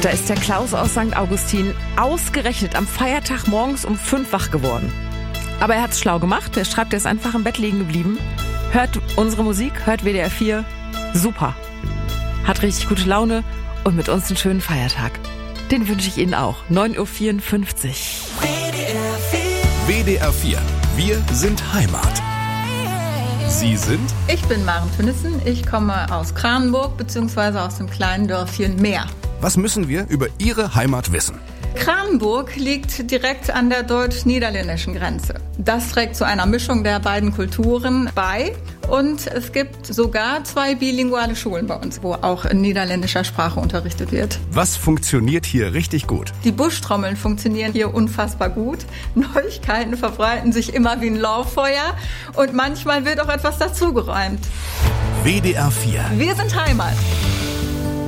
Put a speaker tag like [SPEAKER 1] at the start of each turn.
[SPEAKER 1] Da ist der Klaus aus St. Augustin ausgerechnet am Feiertag morgens um 5 wach geworden. Aber er hat's schlau gemacht. Er schreibt, er ist einfach im Bett liegen geblieben. Hört unsere Musik, hört WDR 4. Super. Hat richtig gute Laune und mit uns einen schönen Feiertag. Den wünsche ich Ihnen auch. 9.54 Uhr.
[SPEAKER 2] WDR 4. Wir sind Heimat. Sie sind?
[SPEAKER 3] Ich bin Maren Tönnissen. Ich komme aus Kranenburg bzw. aus dem kleinen Dörfchen Meer.
[SPEAKER 2] Was müssen wir über Ihre Heimat wissen?
[SPEAKER 3] Kranenburg liegt direkt an der deutsch-niederländischen Grenze. Das trägt zu einer Mischung der beiden Kulturen bei. Und es gibt sogar 2 bilinguale Schulen bei uns, wo auch in niederländischer Sprache unterrichtet wird.
[SPEAKER 2] Was funktioniert hier richtig gut?
[SPEAKER 3] Die Buschtrommeln funktionieren hier unfassbar gut. Neuigkeiten verbreiten sich immer wie ein Lauffeuer. Und manchmal wird auch etwas dazugeräumt.
[SPEAKER 2] WDR 4.
[SPEAKER 3] Wir sind Heimat.